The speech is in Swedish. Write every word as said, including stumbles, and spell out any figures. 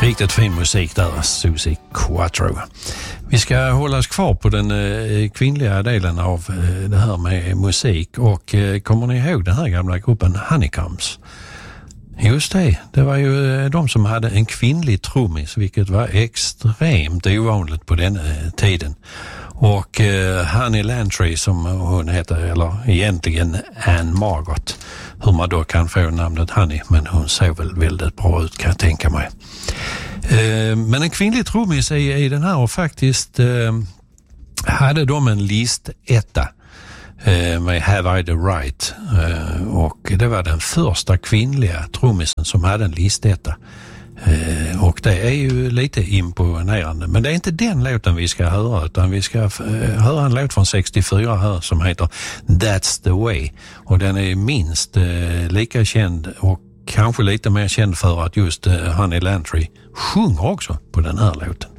Riktigt fin musik där, Suzi Quatro. Vi ska hålla oss kvar på den eh, kvinnliga delen av eh, det här med musik. Och eh, kommer ni ihåg den här gamla gruppen Honeycombs? Just det, det var ju de som hade en kvinnlig trummis, vilket var extremt ovanligt på den eh, tiden. Och eh, Honey Lantry som hon heter, eller egentligen Anne Margot, hur man då kan få namnet Honey, men hon ser väl väldigt bra ut kan jag tänka mig. Eh, men en kvinnlig trummis i, i den här och faktiskt eh, hade de en listetta eh, med Have I the Right eh, och det var den första kvinnliga trummisen som hade en listetta. Eh, och det är ju lite imponerande. Men det är inte den låten vi ska höra, utan vi ska eh, höra en låt från sextiofyra här som heter That's the Way. Och den är minst eh, lika känd och kanske lite mer känd för att just eh, Honey Lantry sjunger också på den här låten.